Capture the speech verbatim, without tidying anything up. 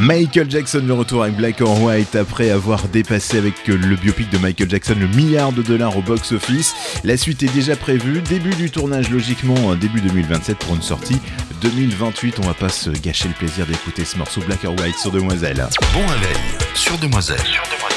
Michael Jackson de retour avec Black or White après avoir dépassé avec le biopic de Michael Jackson le milliard de dollars au box-office. La suite est déjà prévue, début du tournage logiquement début deux mille vingt-sept pour une sortie deux mille vingt-huit. On va pas se gâcher le plaisir d'écouter ce morceau Black or White sur Demoiselle. Bon réveil sur Demoiselle. Sur Demoiselle.